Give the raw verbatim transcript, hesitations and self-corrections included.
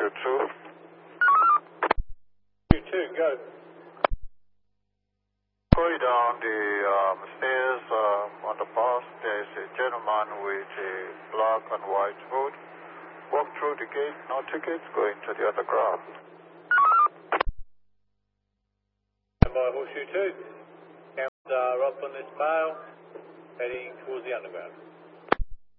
Horseshoe two. You two, go. Going down the um, stairs um, on the bus, there's a gentleman with a black and white hood. Walk through the gate, no tickets, go into the other ground. And by Horseshoe two, count uh, up on this bail, heading towards the underground.